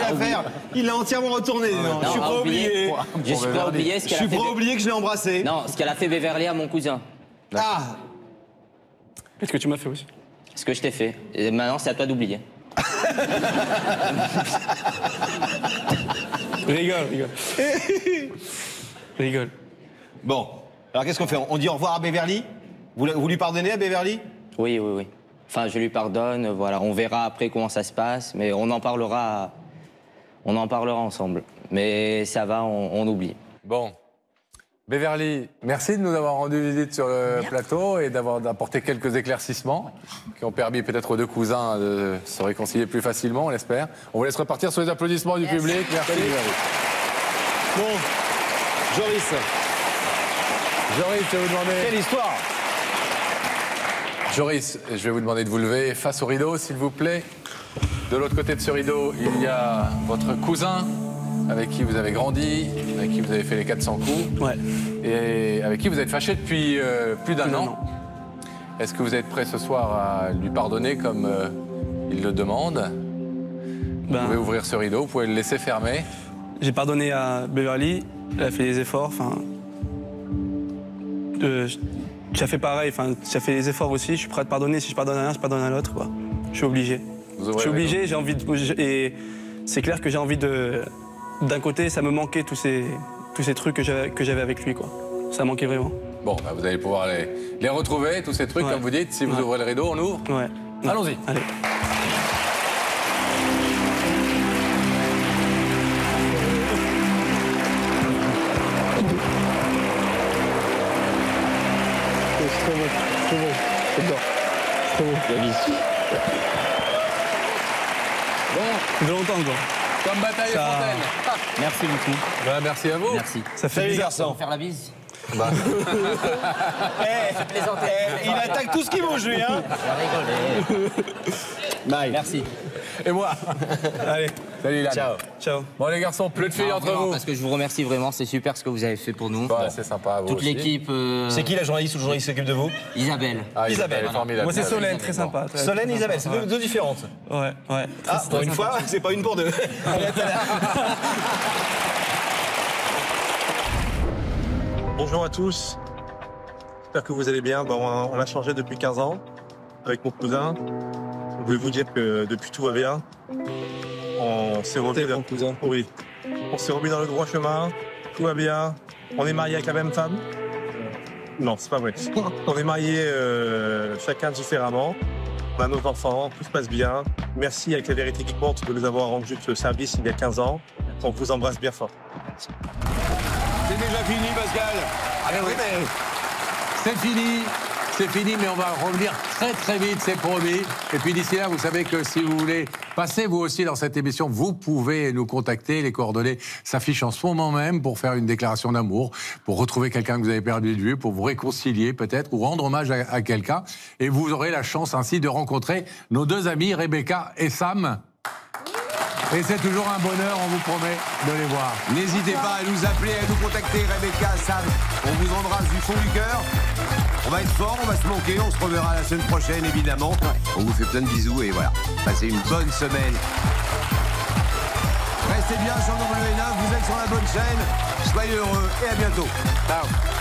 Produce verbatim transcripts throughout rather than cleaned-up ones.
à faire. Il l'a entièrement retourné. Non, Non, je suis à pas oublié. Je suis pas oublié ce Je qu'elle suis a fait. pas oublié que je l'ai embrassé. Non, ce qu'elle a fait Beverly à mon cousin. Ah, Qu'est-ce que tu m'as fait aussi? Ce que je t'ai fait. Et maintenant, c'est à toi d'oublier. Rigole, rigole. Rigole. bon. Alors qu'est-ce qu'on fait? On dit au revoir à Beverly? Vous, la- vous lui pardonnez à Beverly? Oui, oui, oui. Enfin, je lui pardonne, voilà. On verra après comment ça se passe, mais on en parlera, on en parlera ensemble. Mais ça va, on, on oublie. Bon. Beverly, merci de nous avoir rendu visite sur le plateau et d'avoir apporté quelques éclaircissements qui ont permis peut-être aux deux cousins de se réconcilier plus facilement, on l'espère. On vous laisse repartir sur les applaudissements du public. Merci. Bon. Joris, Joris, je vais vous demander... quelle histoire? Joris, je vais vous demander de vous lever face au rideau, s'il vous plaît. De l'autre côté de ce rideau, il y a votre cousin, avec qui vous avez grandi, avec qui vous avez fait les quatre cents coups, Ouais. et avec qui vous êtes fâché depuis euh, plus d'un Plus d'un an. an. Est-ce que vous êtes prêt ce soir à lui pardonner comme euh, il le demande? Vous Ben, pouvez ouvrir ce rideau, vous pouvez le laisser fermer. j'ai pardonné à Beverly, elle a fait des efforts, enfin... Euh, tu as fait pareil, enfin, tu as fait des efforts aussi, je suis prêt à te pardonner, si je pardonne à l'un, je pardonne à l'autre, quoi. Je suis obligé. Vous ouvrez Je suis le rideau. obligé, j'ai envie de... Et c'est clair que j'ai envie de... D'un côté, ça me manquait tous ces, tous ces trucs que j'avais que j'avais avec lui, quoi. Ça manquait vraiment. Bon, bah, vous allez pouvoir les, les retrouver, tous ces trucs, Ouais. comme vous dites. Si vous Ouais. ouvrez le rideau, on ouvre. Ouais. Allons-y. Allez. C'est trop beau, c'est trop beau. J'adore. C'est trop beau. La vie. Bon, De longtemps, quoi. comme bataille Ça- et fontaine. Merci beaucoup. Bah, merci à vous. Merci. Ça fait Salut les bizarre. garçons. Faire la bise. Eh, Plaisanter. il attaque tout ce qui bouge, lui, hein. Je vais rigoler. Bye. Merci. Et moi. Allez, Salut, Ilan. Ciao. ciao. Bon, les garçons, plus de filles Non, entre vraiment, vous. Parce que je vous remercie vraiment, c'est super ce que vous avez fait pour nous. Bah, c'est sympa, vous Toute aussi. l'équipe. euh, C'est qui la journaliste ou le journaliste qui s'occupe de vous? Isabelle. Ah, Isabelle, elle est voilà. formidable. Moi, c'est Ah, oui. Solène, très sympa. très- Solène très et Isabelle, c'est sympa, deux, deux différentes. Ouais, ouais. ouais. Ah, pour une fois, c'est pas une pour deux. Allez, à tout à l'heure. Bonjour à tous, j'espère que vous allez bien. Bon, on a changé depuis quinze ans avec mon cousin. Je voulais vous dire que depuis tout va bien. On s'est remis vers mon cousin. Oui. On s'est remis dans le droit chemin. Tout va bien. On est mariés avec la même femme. Non, c'est pas vrai. On est mariés euh, chacun différemment. On a nos enfants, tout se passe bien. Merci avec la vérité qui compte de nous avoir rendu ce service il y a quinze ans. On vous embrasse bien fort. C'est déjà fini, Pascal. Allez, oui, mais c'est fini. C'est fini, mais on va revenir très très vite, c'est promis. Et puis d'ici là, vous savez que si vous voulez passer vous aussi dans cette émission, vous pouvez nous contacter. Les coordonnées s'affichent en ce moment même pour faire une déclaration d'amour, pour retrouver quelqu'un que vous avez perdu de vue, pour vous réconcilier peut-être, ou rendre hommage à, à quelqu'un. Et vous aurez la chance ainsi de rencontrer nos deux amis, Rebecca et Sam. Et c'est toujours un bonheur, on vous promet de les voir. N'hésitez pas à nous appeler, à nous contacter, Rebecca, Sam. On vous embrasse du fond du cœur. On va être fort, on va se manquer, on se reverra la semaine prochaine, évidemment. On vous fait plein de bisous et voilà. Passez une bonne semaine. Restez bien sur W neuf, vous êtes sur la bonne chaîne. Soyez heureux et à bientôt. Ciao.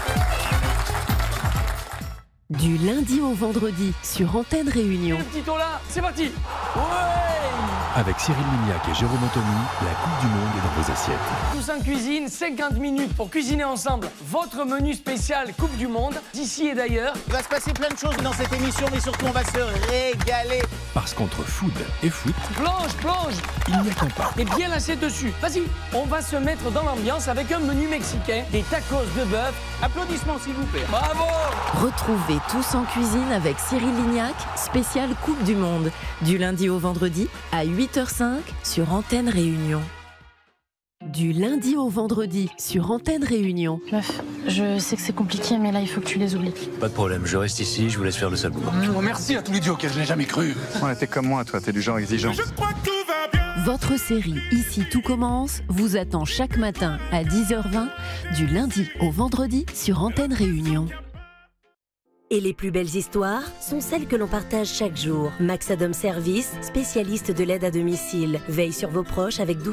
Du lundi au vendredi sur Antenne Réunion. Petit tour là, c'est parti. Ouais. Avec Cyril Lignac et Jérôme Anthony, la Coupe du Monde est dans vos assiettes. Tous en cuisine, cinquante minutes pour cuisiner ensemble votre menu spécial Coupe du Monde, d'ici et d'ailleurs. Il va se passer plein de choses dans cette émission, mais surtout on va se régaler. Parce qu'entre food et foot, Plonge, plonge. il n'y a qu'un pas. Et bien lassé dessus. Vas-y, on va se mettre dans l'ambiance avec un menu mexicain, des tacos de bœuf. Applaudissements s'il vous plaît. Bravo. Retrouvez Tous en cuisine avec Cyril Lignac, spécial Coupe du Monde. Du lundi au vendredi à huit heures cinq sur Antenne Réunion. Du lundi au vendredi sur Antenne Réunion. Meuf, je sais que c'est compliqué, mais là, il faut que tu les oublies. Pas de problème, je reste ici, je vous laisse faire le sale boulot. Mmh, merci à tous les dieux auxquels je n'ai jamais cru. Ouais, t'es comme moi, toi, t'es du genre exigeant. Je crois que tout va bien. Votre série Ici tout commence vous attend chaque matin à dix heures vingt, du lundi au vendredi sur Antenne Réunion. Et les plus belles histoires sont celles que l'on partage chaque jour. Maxadom Service, spécialiste de l'aide à domicile, veille sur vos proches avec douceur.